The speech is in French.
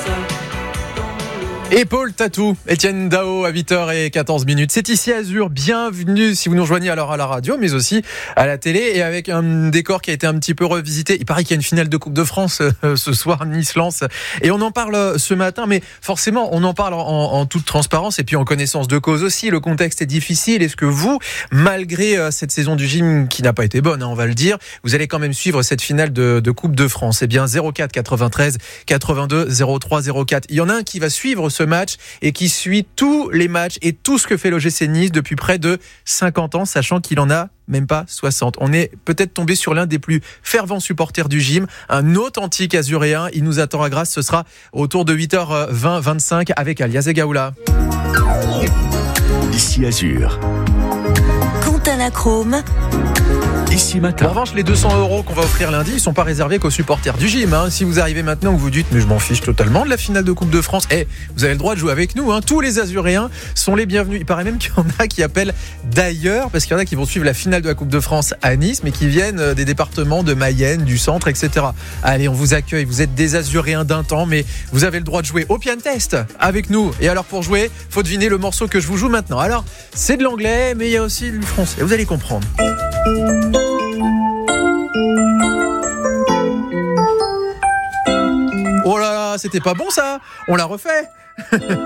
Et Paul Tatou, Étienne Dao à 8h14. C'est ici Azur, bienvenue si vous nous rejoignez alors à la radio mais aussi à la télé et avec un décor qui a été un petit peu revisité. Il paraît qu'il y a une finale de Coupe de France ce soir, Nice-Lens, et on en parle ce matin, mais forcément on en parle en toute transparence et puis en connaissance de cause aussi. Le contexte est difficile. Est-ce que vous, malgré cette saison du gym qui n'a pas été bonne, on va le dire, vous allez quand même suivre cette finale de Coupe de France? Eh bien 04 93 82 03 04. Il y en a un qui va suivre ce match et qui suit tous les matchs et tout ce que fait l'OGC Nice depuis près de 50 ans, sachant qu'il en a même pas 60. On est peut-être tombé sur l'un des plus fervents supporters du gym, un authentique azuréen. Il nous attend à Grasse, ce sera autour de 8h20-25 avec Alias Egaoula. Ici Azur. Quentin Lachrome. Ici matin. En revanche, les 200 € qu'on va offrir lundi, ils sont pas réservés qu'aux supporters du gym. Si vous arrivez maintenant, vous vous dites, mais je m'en fiche totalement de la finale de Coupe de France. Vous avez le droit de jouer avec nous. Tous les Azuréens sont les bienvenus. Il paraît même qu'il y en a qui appellent d'ailleurs, parce qu'il y en a qui vont suivre la finale de la Coupe de France à Nice, mais qui viennent des départements de Mayenne, du centre, etc. Allez, on vous accueille. Vous êtes des Azuréens d'un temps, mais vous avez le droit de jouer au piano test avec nous. Et alors, pour jouer, faut deviner le morceau que je vous joue maintenant. Alors, c'est de l'anglais, mais il y a aussi du français. Vous allez comprendre. Oh là là, c'était pas bon ça. On l'a refait.